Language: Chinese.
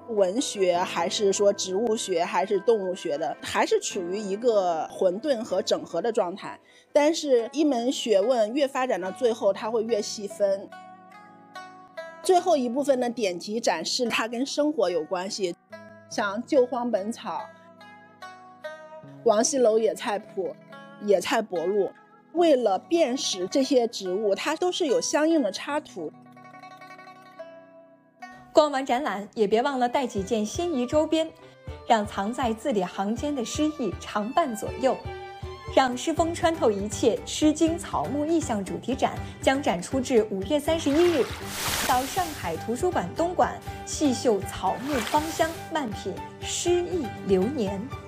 文学还是说植物学还是动物学的，还是处于一个混沌和整合的状态。但是一门学问越发展到最后，它会越细分。最后一部分的典籍展示它跟生活有关系，像《救荒本草》、王羲楼野菜谱、野菜博录，为了辨识这些植物，它都是有相应的插图。 逛完展览，也别忘了带几件心仪周边，让藏在字里行间的诗意常伴左右。让诗风穿透一切，诗经草木意象主题展将展出至5月31日。到上海图书馆东馆细嗅草木芳香，漫品诗意流年。